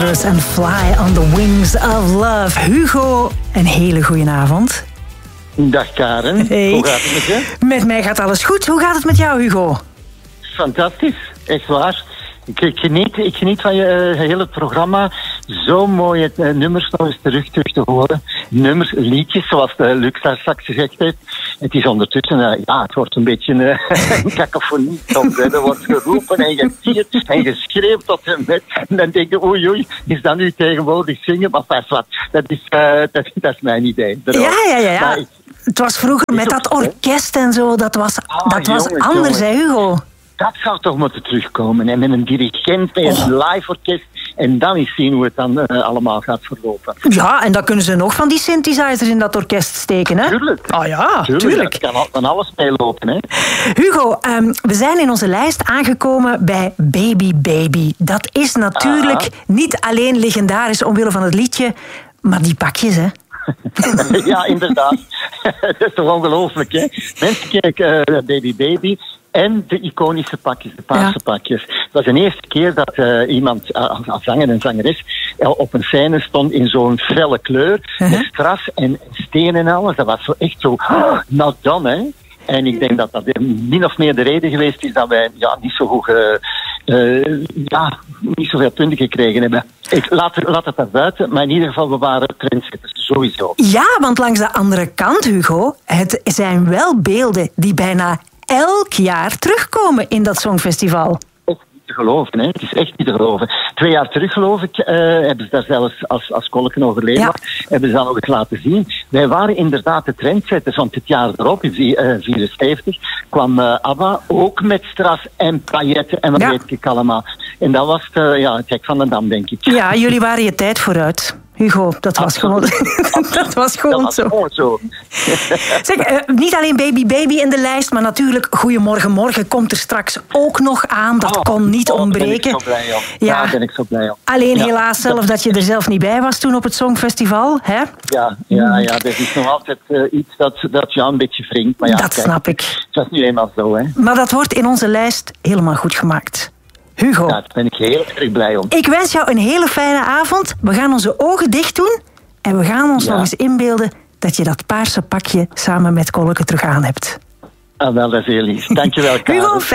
And Fly on the Wings of Love. Hugo, een hele goeie avond. Dag Karen, Hey. Hoe gaat het met je? Met mij gaat alles goed. Hoe gaat het met jou, Hugo? Fantastisch, echt waar. Ik geniet van je hele programma. Zo mooie nummers nog eens terug te horen. Nummers, liedjes, zoals Luc daar straks gezegd heeft. Het is ondertussen, het wordt een beetje een cacophonie. Er wordt geroepen en getierd en geschreeuwd tot en met. En dan denk je, oei, is dat nu tegenwoordig zingen? Maar dat is mijn idee. Ja. Maar Het was vroeger met dat orkest en zo. Dat was anders, hè, Hugo? Dat zou toch moeten terugkomen. En met een dirigent, met een live orkest. En dan eens zien hoe het dan allemaal gaat verlopen. Ja, en dan kunnen ze nog van die synthesizers in dat orkest steken, hè? Tuurlijk. Oh ja, tuurlijk. Dat kan van alles meelopen, hè. Hugo, we zijn in onze lijst aangekomen bij Baby Baby. Dat is natuurlijk niet alleen legendarisch omwille van het liedje, maar die pakjes, hè? Ja, inderdaad. Dat is toch ongelooflijk, hè? Mensen kijken Baby Baby en de iconische pakjes, de paarse pakjes. Het was de eerste keer dat iemand, als zanger en zangeres, op een scène stond in zo'n felle kleur, met stras en steen en alles. Dat was zo echt zo, nou dan, hè. En ik denk dat min of meer de reden geweest is dat wij niet zo goed... niet zoveel punten gekregen hebben. Laat het daar buiten, maar in ieder geval, we waren trendsetters, sowieso. Ja, want langs de andere kant, Hugo, het zijn wel beelden die bijna elk jaar terugkomen in dat Songfestival. Echt niet te geloven, hè? Het is echt niet te geloven. 2 jaar terug, geloof ik, hebben ze daar zelfs als Kolken overleden, hebben ze dat nog eens laten zien. Wij waren inderdaad de trendsetters, want het jaar erop, in 1974, kwam ABBA ook met stras en pailletten en wat weet ik allemaal. En dat was het hek van de dam, denk ik. Ja, jullie waren je tijd vooruit. Hugo, dat was gewoon, dat was gewoon zo. Zeg, niet alleen Baby Baby in de lijst, maar natuurlijk Goedemorgen Morgen komt er straks ook nog aan. Dat kon niet ontbreken. Daar ben ik zo blij om. Alleen helaas zelf dat je er zelf niet bij was toen op het Songfestival. Hè? Ja, dat is nog altijd iets dat jou een beetje wringt. Maar dat snap ik. Dat is nu eenmaal zo, hè. Maar dat wordt in onze lijst helemaal goed gemaakt. Hugo. Daar ben ik heel erg blij om. Ik wens jou een hele fijne avond. We gaan onze ogen dicht doen en we gaan ons nog eens inbeelden dat je dat paarse pakje samen met Kolke terug aan hebt. Wel, dat is heel lief. Dankjewel, Karen. Hugo,